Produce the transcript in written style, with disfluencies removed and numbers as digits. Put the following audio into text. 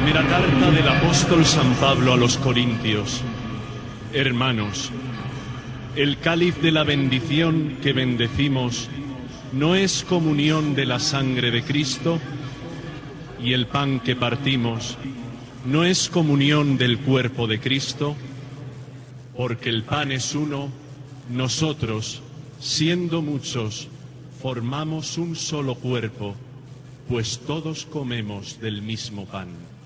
Primera carta del apóstol San Pablo a los Corintios. Hermanos, el cáliz de la bendición que bendecimos no es comunión de la sangre de Cristo, y el pan que partimos no es comunión del cuerpo de Cristo, porque el pan es uno, nosotros, siendo muchos, formamos un solo cuerpo, pues todos comemos del mismo pan.